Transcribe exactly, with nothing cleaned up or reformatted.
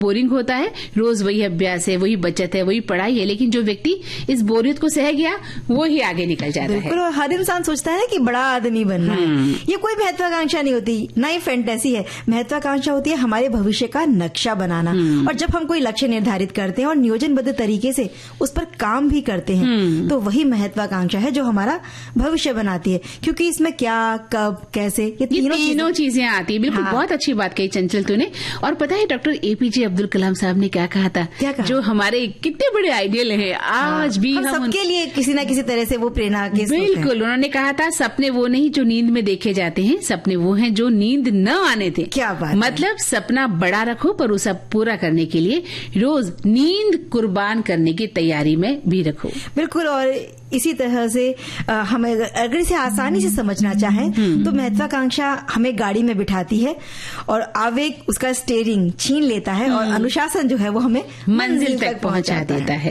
Boring होता है, रोज वही अभ्यास है, वही बचत है, वही पढ़ाई है, लेकिन जो व्यक्ति इस बोरियत को सह गया वो ही आगे निकल जाता है। बिल्कुल, और हर इंसान सोचता है कि बड़ा आदमी बनना है। ये कोई महत्वाकांक्षा नहीं होती, ना ही फैंटेसी है। महत्वाकांक्षा होती है हमारे भविष्य का नक्शा बनाना, और जब हम कोई लक्ष्य निर्धारित करते हैं और नियोजनबद्ध तरीके से उस पर काम भी करते हैं तो वही महत्वाकांक्षा है जो हमारा भविष्य बनाती है। क्योंकि इसमें क्या, कब, कैसे, ये तीनों, तीनों चीजें आती है। बिल्कुल, हाँ। बहुत अच्छी बात कही चंचल तूने। और पता है डॉक्टर एपीजे अब्दुल कलाम साहब ने क्या कहा था? क्या कहा? जो हमारे कितने बड़े आइडियल हैं आज हाँ, भी हम, हम सबके लिए किसी न किसी तरह से वो प्रेरणा के स्रोत हैं। बिल्कुल, उन्होंने कहा था सपने वो नहीं जो नींद में देखे जाते हैं, सपने वो हैं जो नींद न आने थे। क्या बात, मतलब सपना बड़ा रखो पर उसे पूरा करने के लिए रोज नींद कुर्बान करने की तैयारी में भी रखो। बिल्कुल, और इसी तरह से हमें अगर इसे आसानी से समझना चाहें तो महत्वाकांक्षा हमें गाड़ी में बिठाती है और आवेग उसका स्टीयरिंग छीन लेता है, और अनुशासन जो है वो हमें मंजिल तक पहुंचा देता है।